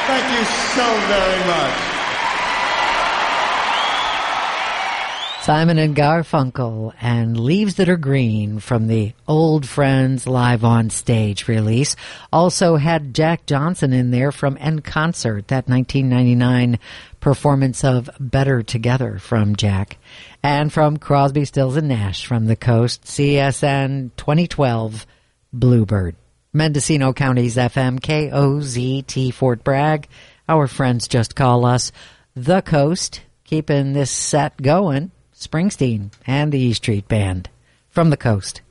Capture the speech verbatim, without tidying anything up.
Thank you so very much. Simon and Garfunkel and Leaves That Are Green from the Old Friends Live on Stage release. Also had Jack Johnson in there from En Concert, that nineteen ninety-nine performance of Better Together from Jack. And from Crosby, Stills and Nash from the Coast, C S N twenty twelve, Bluebird. Mendocino County's F M K O Z T Fort Bragg. Our friends just call us The Coast, keeping this set going. Springsteen and the E Street Band from the Coast.